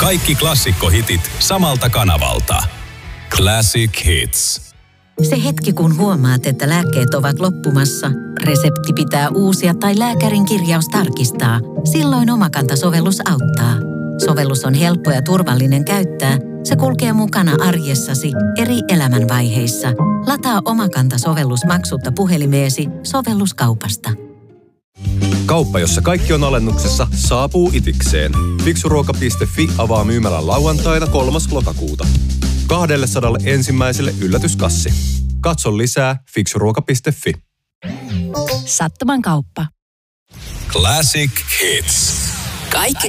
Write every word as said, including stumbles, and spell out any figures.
Kaikki klassikkohitit samalta kanavalta. Classic Hits. Se hetki, kun huomaat, että lääkkeet ovat loppumassa, resepti pitää uusia tai lääkärin kirjaus tarkistaa. Silloin Omakanta-sovellus auttaa. Sovellus on helppo ja turvallinen käyttää. Se kulkee mukana arjessasi eri elämänvaiheissa. Lataa Omakanta-sovellus maksutta puhelimeesi sovelluskaupasta. Kauppa, jossa kaikki on alennuksessa, saapuu itikseen. Fiksuruoka piste fi avaa myymälän lauantaina kolmas lokakuuta. kaksisataa ensimmäiselle yllätyskassi. Katso lisää fiksuruoka piste fi. Sattuman kauppa. Classic Hits. Kaikki